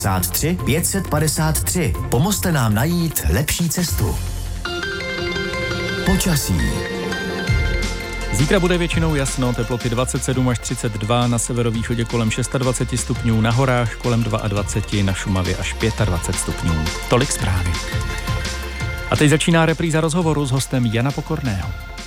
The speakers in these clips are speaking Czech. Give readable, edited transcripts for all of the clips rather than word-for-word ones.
53 553. Pomozte nám najít lepší cestu. Počasí. Zítra bude většinou jasno, teploty 27 až 32, na severovýchodě kolem 26 stupňů, na horách kolem 22, na Šumavě až 25 stupňů. Tolik zprávy. A teď začíná repríza rozhovoru s hostem Jana Pokorného.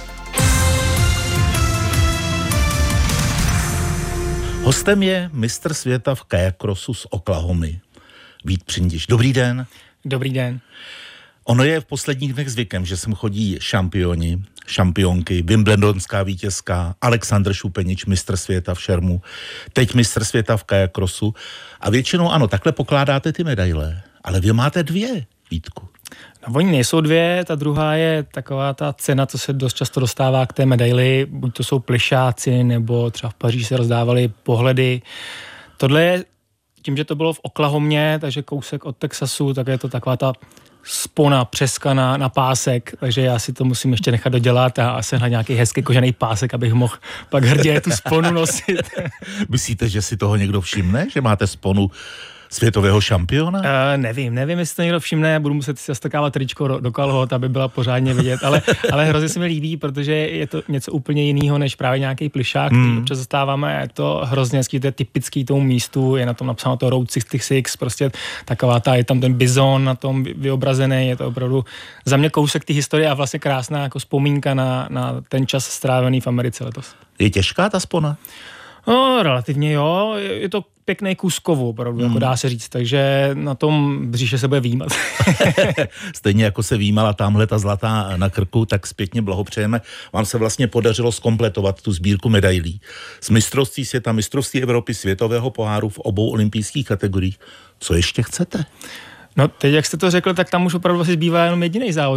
Hostem je mistr světa v kajakrosu z Oklahomy, Vít Přindiš. Dobrý den. Dobrý den. Ono je v posledních dnech zvykem, že sem chodí šampioni, šampionky, Wimbledonská vítězka, Alexandr Šupenič, mistr světa v šermu, teď mistr světa v kajakrosu. A většinou ano, takhle pokládáte ty medaile, ale vy máte 2, Vítku. No, oni nejsou 2, ta druhá je taková ta cena, co se dost často dostává k té medaili, buď to jsou plišáci, nebo třeba v Paříži se rozdávaly pohledy. Tohle je, tím, že to bylo v Oklahomě, takže kousek od Texasu, tak je to taková ta spona přeskaná na pásek, takže já si to musím ještě nechat dodělat a sehnat nějaký hezký kožený pásek, abych mohl pak hrdě tu sponu nosit. Myslíte, že si toho někdo všimne, že máte sponu světového šampiona? Nevím, jestli to někdo všimne, budu muset si zastrkávat tričko do kalhot, aby byla pořádně vidět, ale hrozně se mi líbí, protože je to něco úplně jiného, než právě nějaký plišák, který občas zastáváme, je to hrozně hezký, to je typický tomu místu, je na tom napsáno to Route 66, prostě taková je tam ten bizon na tom vyobrazený, je to opravdu za mě kousek té historie a vlastně krásná jako vzpomínka na ten čas strávený v Americe letos. Je těžká ta spona? No, relativně jo, je to pěkný kus kovu, opravdu, jako dá se říct, takže na tom břiše se bude výjímat. Stejně jako se výjímala tamhle ta zlatá na krku, tak zpětně blahopřejeme. Vám se vlastně podařilo zkompletovat tu sbírku medailí z mistrovství světa, mistrovství Evropy, světového poháru v obou olympijských kategoriích. Co ještě chcete? No teď, jak jste to řekl, tak tam už opravdu asi zbývá jenom jediný závod,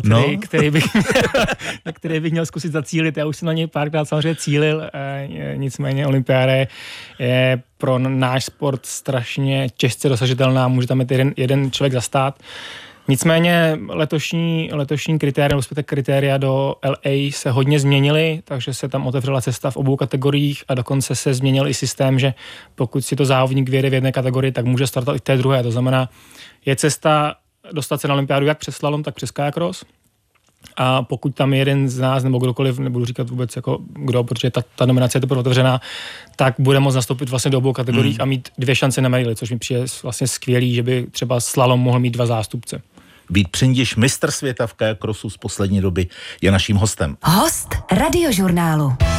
který bych měl zkusit zacílit. Já už jsem na něj párkrát samozřejmě cílil, nicméně olympiáda je pro náš sport strašně těžce dosažitelná, může tam jeden člověk zastát. Nicméně letošní kritéria do LA se hodně změnily, takže se tam otevřela cesta v obou kategoriích a dokonce se změnil i systém, že pokud si to závodník vyjede v jedné kategorii, tak může startovat i v té druhé. To znamená, je cesta dostat se na olympiádu jak přes slalom, tak přes kajakros. A pokud tam je jeden z nás, nebo kdokoliv, nebudu říkat vůbec jako kdo, protože ta nominace je teprve otevřená, tak bude moct nastoupit vlastně do obou kategoriích a mít 2 šance na medaili, což mi přijde vlastně skvělý, že by třeba slalom mohl mít 2 zástupce. Vít Přindiš, mistr světa v kajakrosu z poslední doby, je naším hostem. Host Radiožurnálu.